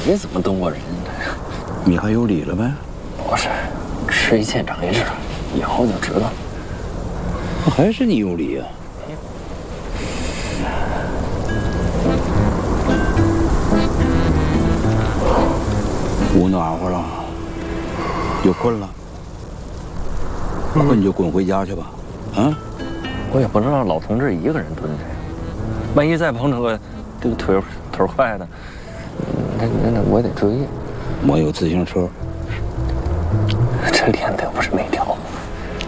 没怎么蹲过人。 你还有理了呗？ 不是，吃一堑长一智，以后就知道。 还是你有理啊？屋暖和了，有困了，困就滚回家去吧。啊？ 我也不能让老同志一个人蹲着呀，万一再碰着个这个腿坏的，那我也得追。 我有自行车， 这练的又不是没条。